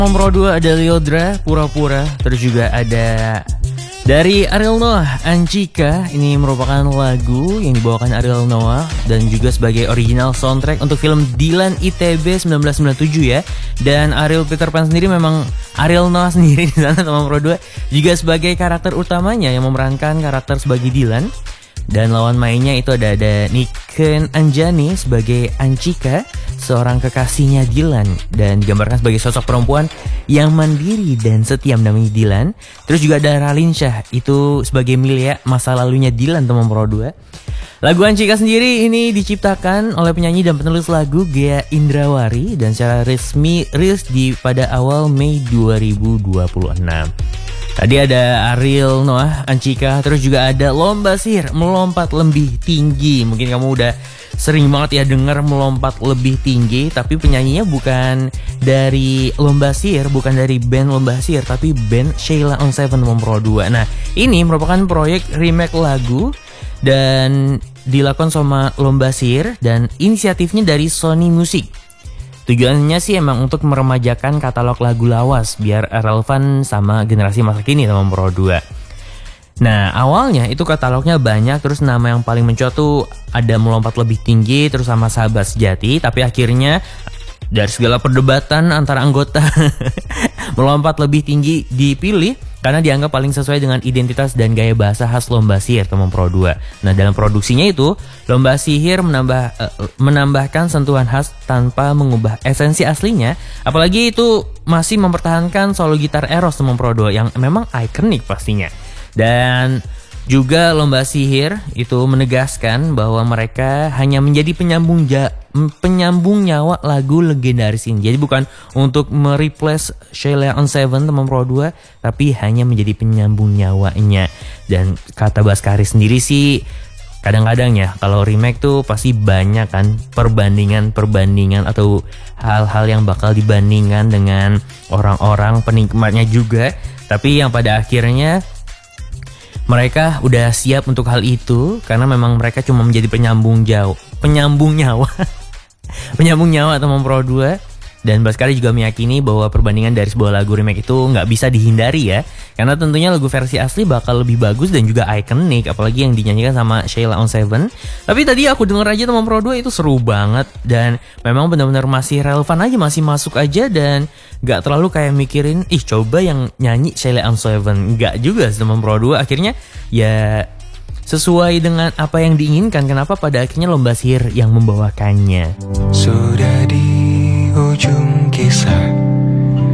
Nomor 2 ada Lyodra, Pura-Pura. Terus juga ada dari Ariel Noah, Anjika. Ini merupakan lagu yang dibawakan Ariel Noah dan juga sebagai original soundtrack untuk film Dilan ITB 1997 ya. Dan Ariel Peter Pan sendiri memang Ariel Noah sendiri di sana nomor 2 juga sebagai karakter utamanya yang memerankan karakter sebagai Dilan. Dan lawan mainnya itu ada Niken Anjani sebagai Anjika, seorang kekasihnya Dilan, dan digambarkan sebagai sosok perempuan yang mandiri dan setia namanya Dilan. Terus juga ada Raline Shah itu sebagai Milia, masa lalunya Dilan teman Pro 2. Lagu Anjika sendiri ini diciptakan oleh penyanyi dan penulis lagu Ghea Indrawari dan secara resmi rilis pada awal Mei 2026. Tadi ada Ariel Noah, Anjika, terus juga ada Lomba Sihir, Melompat Lebih Tinggi. Mungkin kamu udah sering banget ya dengar Melompat Lebih Tinggi, tapi penyanyinya bukan dari Lomba Sihir, bukan dari band Lomba Sihir, tapi band Sheila on 7 Pro 2. Nah, ini merupakan proyek remake lagu dan dilakukan sama Lomba Sihir dan inisiatifnya dari Sony Music. Tujuannya sih emang untuk meremajakan katalog lagu lawas biar relevan sama generasi masa kini teman Pro 2. Nah awalnya itu katalognya banyak, terus nama yang paling mencuat tuh ada Melompat Lebih Tinggi terus sama Sahabat Sejati. Tapi akhirnya dari segala perdebatan antara anggota Melompat Lebih Tinggi dipilih karena dianggap paling sesuai dengan identitas dan gaya bahasa khas Lomba Sihir teman Pro 2. Nah dalam produksinya itu Lomba Sihir menambahkan sentuhan khas tanpa mengubah esensi aslinya. Apalagi itu masih mempertahankan solo gitar Eros teman Pro 2 yang memang ikonik pastinya. Dan juga Lomba Sihir itu menegaskan bahwa mereka hanya menjadi penyambung nyawa lagu legendaris ini. Jadi bukan untuk mereplace Sheila on 7 teman Pro 2, tapi hanya menjadi penyambung nyawanya. Dan kata Baskari sendiri sih kadang-kadang ya kalau remake tuh pasti banyak kan perbandingan atau hal-hal yang bakal dibandingkan dengan orang-orang penikmatnya juga. Tapi yang pada akhirnya mereka udah siap untuk hal itu karena memang mereka cuma menjadi penyambung nyawa teman Pro 2. Dan Baskari juga meyakini bahwa perbandingan dari sebuah lagu remake itu nggak bisa dihindari ya, karena tentunya lagu versi asli bakal lebih bagus dan juga ikonik, apalagi yang dinyanyikan sama Sheila on 7. Tapi tadi aku denger aja teman Pro 2 itu seru banget dan memang benar-benar masih relevan aja, masih masuk aja dan nggak terlalu kayak mikirin coba yang nyanyi Sheila on 7. Nggak juga teman Pro 2, akhirnya ya sesuai dengan apa yang diinginkan. Kenapa pada akhirnya Lomba Sihir yang membawakannya. Sudah di ujung kisah